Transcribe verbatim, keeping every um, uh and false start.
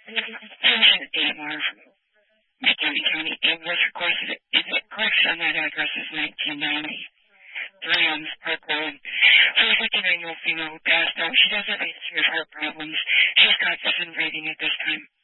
Patient Dave Marv, McHenry County, and was requested, is it correct on that address is nineteen ninety, three Elms Park Road. For a fifty-nine-year-old female who passed out, she doesn't have any serious heart problems. She's got this in rating at this time.